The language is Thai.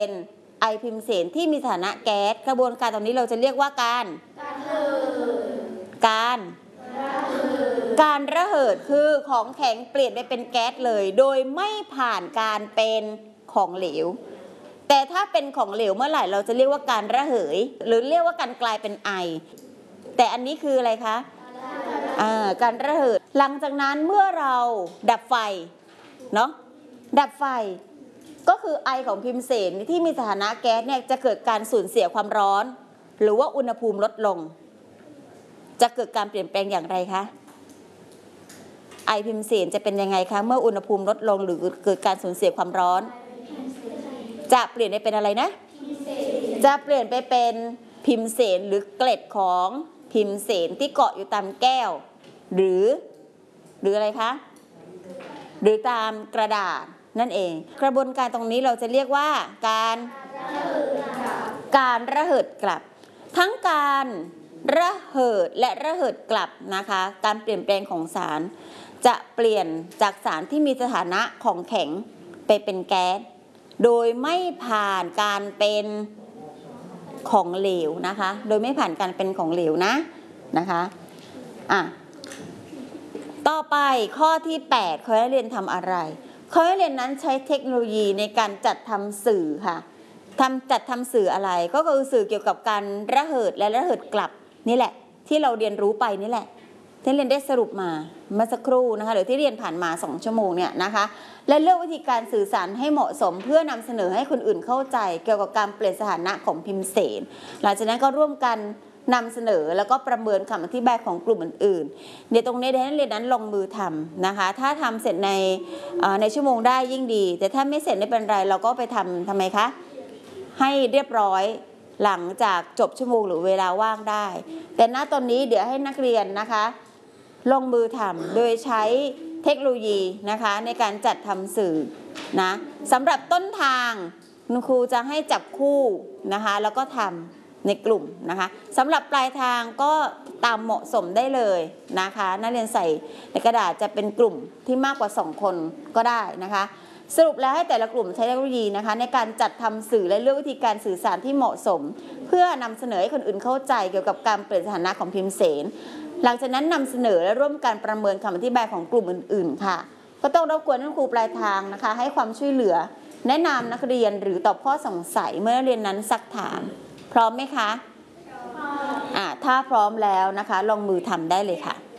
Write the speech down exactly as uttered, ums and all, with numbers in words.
เป็นไอพิมพ์เสนที่มีสถานะแก๊สกระบวนการตรงนี้เราจะเรียกว่าการการการระเหิดคือของแข็งเปลี่ยนไปเป็นแก๊สเลยโดยไม่ผ่านการเป็นของเหลวแต่ถ้าเป็นของเหลวเมื่อไหร่เราจะเรียกว่าการระเหยหรือเรียกว่าการกลายเป็นไอแต่อันนี้คืออะไรคะการระเหิดหลังจากนั้นเมื่อเราดับไฟเนาะดับไฟก็คือไอของพิมพ์เสนที่มีสถานะแก๊สเนี่ยจะเกิดการสูญเสียความร้อนหรือว่าอุณหภูมิลดลงจะเกิดการเปลี่ยนแปลงอย่างไรคะไอพิมพ์เสนจะเป็นยังไงคะเมื่ออุณหภูมิลดลงหรือเกิดการสูญเสียความร้อนจะเปลี่ยนไปเป็นอะไรนะจะเปลี่ยนไปเป็นพิมพ์เสนหรือเกล็ดของพิมพ์เสนที่เกาะอยู่ตามแก้วหรือหรืออะไรคะหรือตามกระดาษนั่นเองกระบวนการตรงนี้เราจะเรียกว่าการการระเหิดกลับทั้งการระเหิดและระเหิดกลับนะคะการเปลี่ยนแปลงของสารจะเปลี่ยนจากสารที่มีสถานะของแข็งไปเป็นแก๊สโดยไม่ผ่านการเป็นของเหลวนะคะโดยไม่ผ่านการเป็นของเหลวนะนะคะอ่ะต่อไปข้อที่แปดเขาให้เรียนทำอะไรเขาให้เรียนนั้นใช้เทคโนโลยีในการจัดทำสื่อค่ะทำจัดทำสื่ออะไรก็คือสื่อเกี่ยวกับการระเหิดและระเหิดกลับนี่แหละที่เราเรียนรู้ไปนี่แหละที่เรียนได้สรุปมาเมื่อสักครู่นะคะหรือที่เรียนผ่านมาสองชั่วโมงเนี่ยนะคะและเลือกวิธีการสื่อสารให้เหมาะสมเพื่อนำเสนอให้คนอื่นเข้าใจเกี่ยวกับการเปลี่ยนสถานะของพิมพ์เสนหลังจากนั้นก็ร่วมกันนำเสนอแล้วก็ประเมินคำอธิบายของกลุ่มอื่นๆเดี๋ยวตรงนี้เดี๋ยวนักเรียนนั้นลงมือทำนะคะถ้าทำเสร็จในในชั่วโมงได้ยิ่งดีแต่ถ้าไม่เสร็จไม่เป็นไรเราก็ไปทำทำไมคะให้เรียบร้อยหลังจากจบชั่วโมงหรือเวลาว่างได้แต่ณตอนนี้เดี๋ยวให้นักเรียนนะคะลงมือทำโดยใช้เทคโนโลยีนะคะในการจัดทำสื่อนะสำหรับต้นทางคุณครูจะให้จับคู่นะคะแล้วก็ทำในกลุ่มนะคะสำหรับปลายทางก็ตามเหมาะสมได้เลยนะคะนักเรียนใส่ในกระดาษจะเป็นกลุ่มที่มากกว่าสองคนก็ได้นะคะสรุปแล้วให้แต่ละกลุ่มใช้เทคโนโลยีนะคะในการจัดทำสื่อและเลือกวิธีการสื่อสารที่เหมาะสมเพื่อนำเสนอให้คนอื่นเข้าใจเกี่ยวกับการเปลี่ยนสถานะของพิมพ์เสนหลังจากนั้นนำเสนอและร่วมการประเมินคำอธิบายของกลุ่มอื่นๆค่ะก็ต้องรบกวนท่านครูปลายทางนะคะให้ความช่วยเหลือแนะนำนักเรียนหรือตอบข้อสงสัยเมื่อนักเรียนนั้นซักถามพร้อมไหมคะอ่าถ้าพร้อมแล้วนะคะลงมือทำได้เลยค่ะ